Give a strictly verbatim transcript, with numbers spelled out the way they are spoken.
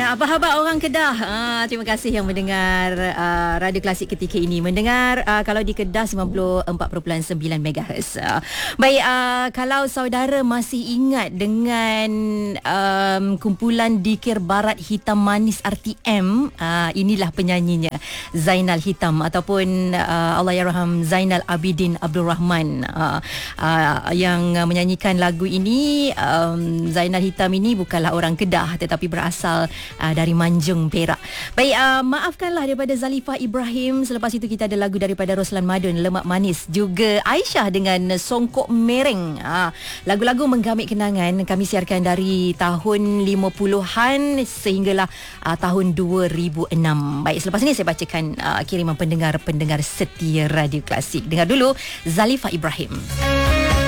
Apa khabar orang Kedah? Ah, terima kasih yang mendengar uh, Radio Klasik ketika ini. Mendengar uh, kalau di Kedah sembilan puluh empat perpuluhan sembilan megahertz. Uh, baik, uh, kalau saudara masih ingat dengan um, kumpulan Dikir Barat Hitam Manis R T M, uh, inilah penyanyinya, Zainal Hitam ataupun uh, Allahyarham Zainal Abidin Abdul Rahman uh, uh, yang uh, menyanyikan lagu ini. um, Zainal Hitam ini bukanlah orang Kedah tetapi berasal uh, dari Manjung, Perak. Baik, uh, maafkanlah daripada Zalifah Ibrahim. Selepas itu kita ada lagu daripada Roslan Madun, Lemak Manis, juga Aisyah dengan Songkok Mereng. uh, Lagu-lagu menggamit kenangan kami siarkan dari tahun lima puluhan sehinggalah uh, tahun dua ribu enam. Baik, selepas ini saya bacakan uh, kiriman pendengar-pendengar setia Radio Klasik. Dengar dulu Zalifah Ibrahim.